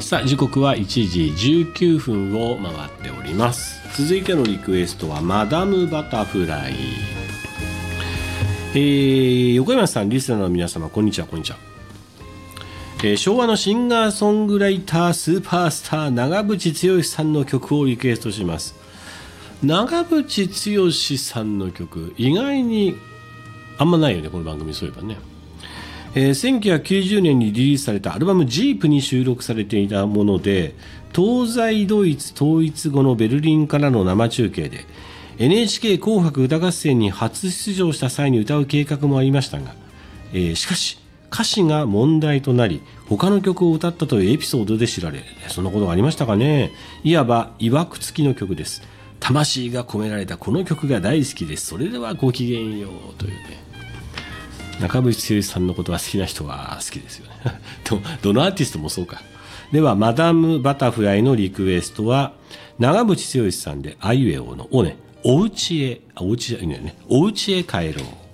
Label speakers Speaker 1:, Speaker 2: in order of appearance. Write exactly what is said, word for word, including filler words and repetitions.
Speaker 1: さあ時刻はいちじじゅうきゅうふんを回っております。続いてのリクエストはマダムバタフライ。えー、横山さん、リスナーの皆様、こんにちは。こんにちは。えー、昭和のシンガーソングライタースーパースター長渕剛さんの曲をリクエストします。長渕剛さんの曲、意外にあんまないよね、この番組。そういえばね、えー、せんきゅうひゃくきゅうじゅうねんにリリースされたアルバムジープに収録されていたもので、東西ドイツ統一後のベルリンからの生中継で エヌエイチケー 紅白歌合戦に初出場した際に歌う計画もありましたが、えー、しかし歌詞が問題となり他の曲を歌ったというエピソードで知られ、そんなことがありましたかね。いわばいわくつきの曲です。魂が込められたこの曲が大好きです。それではごきげんようというね。中渕剛さんのことが好きな人は好きですよねど, どのアーティストもそうか。ではマダムバタフライのリクエストは長渕剛さんであいうえおのおね、おうちへ、あ、おうちじゃいいんだよね、おうちへ帰ろう。